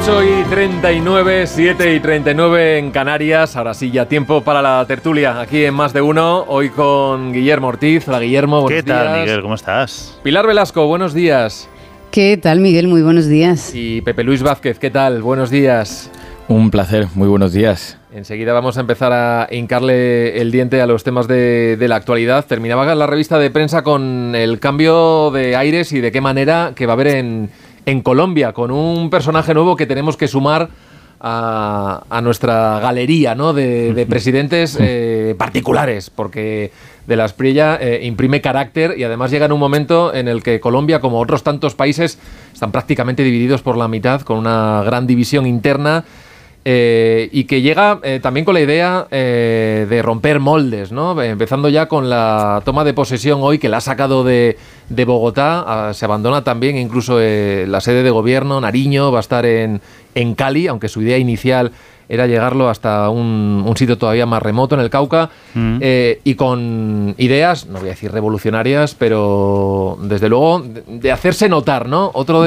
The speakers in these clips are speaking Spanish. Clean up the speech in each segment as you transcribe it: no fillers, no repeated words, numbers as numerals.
8:39, 7:39 en Canarias. Ahora sí, ya tiempo para la tertulia aquí en Más de Uno. Hoy con Guillermo Ortiz. Hola, Guillermo, buenos días. ¿Qué tal, Miguel? ¿Cómo estás? Pilar Velasco, buenos días. ¿Qué tal, Miguel? Muy buenos días. Y Pepe Luis Vázquez, ¿qué tal? Buenos días. Un placer, muy buenos días. Enseguida vamos a empezar a hincarle el diente a los temas de la actualidad. Terminaba la revista de prensa con el cambio de aires y de qué manera que va a haber en Colombia, con un personaje nuevo que tenemos que sumar a nuestra galería, ¿no?, de presidentes particulares, porque De la Espriella imprime carácter y además llega en un momento en el que Colombia, como otros tantos países, están prácticamente divididos por la mitad, con una gran división interna. Y que llega también con la idea de romper moldes, ¿no? Empezando ya con la toma de posesión hoy, que la ha sacado de Bogotá. Se abandona también incluso la sede de gobierno. Nariño va a estar en Cali, aunque su idea inicial era llegarlo hasta un sitio todavía más remoto, en el Cauca, y con ideas, no voy a decir revolucionarias, pero desde luego de hacerse notar, ¿no? Otro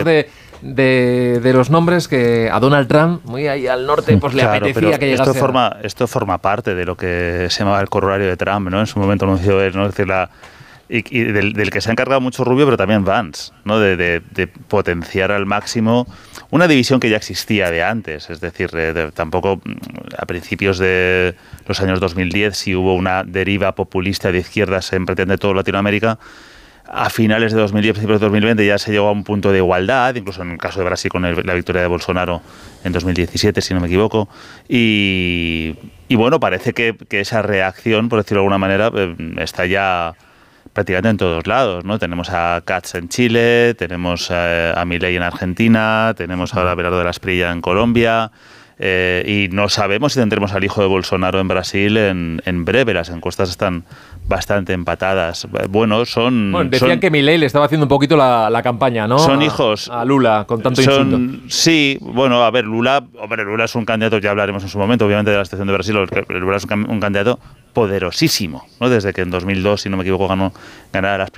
de los nombres que a Donald Trump, muy ahí al norte, pues le apetecía que llegase. Esto forma parte de lo que se llamaba el corolario de Trump, ¿no? En su momento anunció él, ¿no? Es decir, y del que se ha encargado mucho Rubio, pero también Vance, ¿no? De potenciar al máximo una división que ya existía de antes. Es decir, tampoco a principios de los años 2010 sí hubo una deriva populista de izquierdas en pretende todo Latinoamérica. A finales de 2010, principios de 2020 ya se llegó a un punto de igualdad, incluso en el caso de Brasil con la victoria de Bolsonaro en 2017, si no me equivoco. Y bueno, parece que esa reacción, por decirlo de alguna manera, está ya prácticamente en todos lados, ¿no? Tenemos a Katz en Chile, tenemos a Milei en Argentina, tenemos ahora a Belardo de la Espriella en Colombia. Y no sabemos si tendremos al hijo de Bolsonaro en Brasil en breve. Las encuestas están bastante empatadas. Decían que Milei le estaba haciendo un poquito la campaña, ¿no? Son hijos a Lula, con tanto insulto. Sí, bueno, a ver, Lula es un candidato, ya hablaremos en su momento, obviamente, de la situación de Brasil. Lula es un candidato poderosísimo, ¿no? Desde que en 2002, si no me equivoco, ganara las